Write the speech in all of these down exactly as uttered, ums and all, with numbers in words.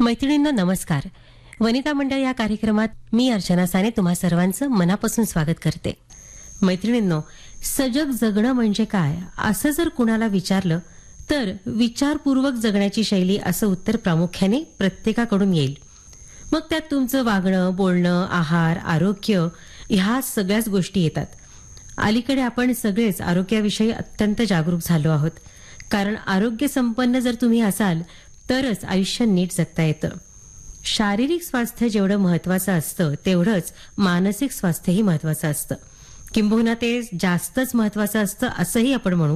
मैत्रिणींनो नमस्कार. वनिता मंडळ या कार्यक्रमात मी अर्चना साने तुम्हा सर्वांचं मनापासून स्वागत करते. मैत्रिणींनो, सजग जगणं म्हणजे काय असं जर कुणाला विचारलं तर विचारपूर्वक जगण्याची शैली असं उत्तर प्रामुख्याने प्रत्येकाकडून येईल. मग त्यात तुमचं वागणं, बोलणं, आहार, आरोग्य ह्या सगळ्याच गोष्टी येतात. अलीकडे आपण सगळेच आरोग्याविषयी अत्यंत जागरूक झालो आहोत, कारण आरोग्य संपन्न जर तुम्ही असाल तरच आयुष्य नीट जगता येतं. शारीरिक स्वास्थ्य जेवढं महत्वाचं असतं तेवढंच मानसिक स्वास्थ्यही महत्वाचं असतं, किंबहुना ते जास्तच महत्वाचं असतं असंही आपण म्हणू.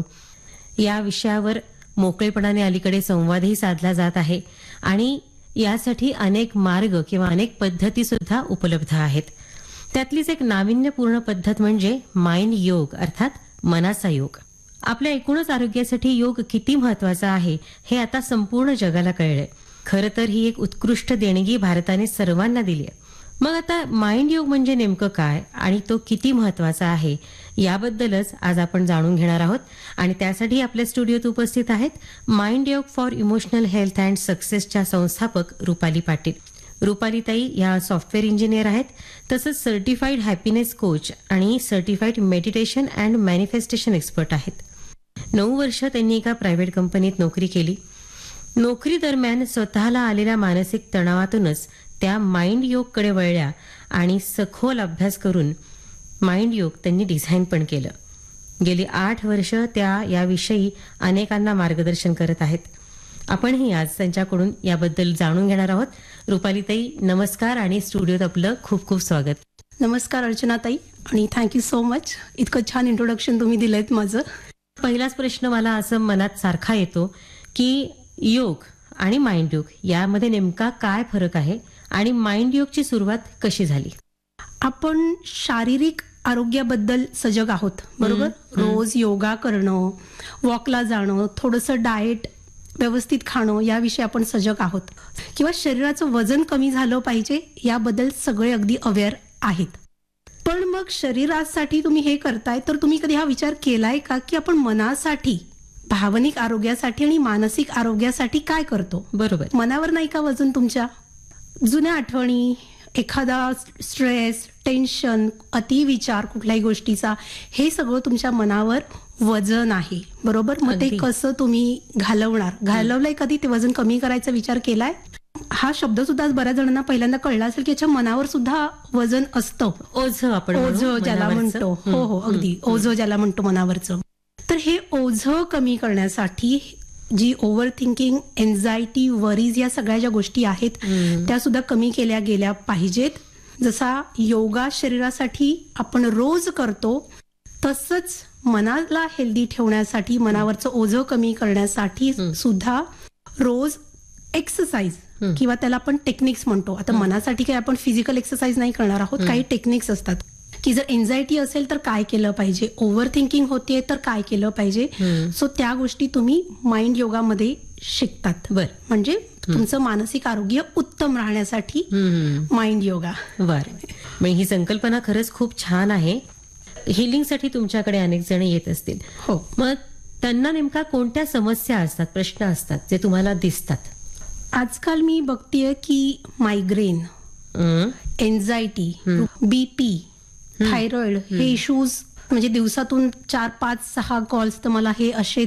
या विषयावर मोकळेपणाने अलीकडे संवादही साधला जात आहे आणि यासाठी अनेक मार्ग किंवा अनेक पद्धती सुद्धा उपलब्ध आहेत. त्यातलीच एक नाविन्यपूर्ण पद्धत म्हणजे माइंड योग अर्थात मनाचा योग. आपल्या एकूणच आरोग्यासाठी योग किती महत्वाचा आहे हे आता संपूर्ण जगाला कळलंय. खरं तर ही एक उत्कृष्ट देणगी भारताने सर्वांना दिली आहे. मग आता माइंड योग म्हणजे नेमकं काय आणि तो किती महत्वाचा आहे याबद्दलच आज आपण जाणून घेणार आहोत. आणि त्यासाठी आपल्या स्टुडिओत उपस्थित आहेत माइंड योग फॉर इमोशनल हेल्थ अँड सक्सेसच्या संस्थापक रुपाली पाटील. रुपालीताई या सॉफ्टवेअर इंजिनियर आहेत, तसंच सर्टिफाईड हॅपीनेस कोच आणि certified meditation and manifestation expert आहेत. नऊ वर्ष त्यांनी एका प्रायव्हेट कंपनीत नोकरी केली. नोकरी दरम्यान स्वतःला आलेल्या मानसिक तणावातूनच त्या माइंड योगकडे वळल्या आणि सखोल अभ्यास करून माइंड योग त्यांनी डिझाईन पण केलं. गेली आठ वर्ष त्या याविषयी अनेकांना मार्गदर्शन करत आहेत. आपणही आज त्यांच्याकडून याबद्दल जाणून घेणार आहोत. रुपालीताई नमस्कार आणि स्टुडिओत आपलं खूप खूप स्वागत. नमस्कार अर्चनाताई आणि थँक्यू सो मच. इतकं छान इंट्रोडक्शन तुम्ही दिलंत माझं. पहिलाच प्रश्न मला असं मनात सारखा येतो की योग आणि माइंड योग यामध्ये नेमका काय फरक आहे आणि माइंड योगची सुरुवात कशी झाली? आपण शारीरिक आरोग्याबद्दल सजग आहोत, बरोबर. रोज योगा करणं, वॉकला जाणं, थोडंसं डाएट व्यवस्थित खाणं याविषयी आपण सजग आहोत. किंवा शरीराचं वजन कमी झालं पाहिजे याबद्दल सगळे अगदी अवेअर आहेत. पण मग शरीरासाठी तुम्ही हे करताय तर तुम्ही कधी हा विचार केलाय का की आपण मनासाठी, भावनिक आरोग्यासाठी आणि मानसिक आरोग्यासाठी काय करतो? बरोबर. मनावर नाही का वजन तुमच्या? जुन्या आठवणी, एखादा स्ट्रेस, टेन्शन, अतिविचार कुठल्याही गोष्टीचा, हे सगळं तुमच्या मनावर वजन आहे, बरोबर. मग ते कसं तुम्ही घालवणार? घालवलंय कधी ते वजन कमी करायचा विचार केलाय? हा शब्द सुद्धा बऱ्याच जणांना पहिल्यांदा कळला असेल की याच्या मनावर सुद्धा वजन असतं. ओझं आपण ओझं ज्याला म्हणतो. हो हो अगदी ओझं ज्याला म्हणतो मनावरचं. तर हे ओझं कमी करण्यासाठी जी ओव्हर थिंकिंग, एन्झायटी, वरीज या सगळ्या ज्या गोष्टी आहेत त्या सुद्धा कमी केल्या गेल्या पाहिजेत. जसा योगा शरीरासाठी आपण रोज करतो तसंच मनाला हेल्दी ठेवण्यासाठी, मनावरचं ओझं कमी करण्यासाठी सुद्धा रोज एक्सरसाइज किंवा त्याला आपण टेक्निक्स म्हणतो. आता मनासाठी काही आपण फिजिकल एक्सरसाइज नाही करणार आहोत, काही टेक्निक्स असतात की जर एन्झायटी असेल तर काय केलं पाहिजे, ओव्हर थिंकिंग होते तर काय केलं पाहिजे. सो त्या गोष्टी तुम्ही माइंड योगामध्ये शिकतात. बर. म्हणजे तुमचं मानसिक आरोग्य उत्तम राहण्यासाठी माइंड योगा. बर. म्हणजे ही संकल्पना खरंच खूप छान आहे. हिलिंगसाठी तुमच्याकडे अनेक जण येत असतील. हो. मग त्यांना नेमका कोणत्या समस्या असतात, प्रश्न असतात जे तुम्हाला दिसतात? आजकाल मी बघतेय की मायग्रेन, एन्झायटी, बीपी, थायरॉइड हे इश्यूज, म्हणजे दिवसातून चार पाच सहा कॉल्स तर मला हे असे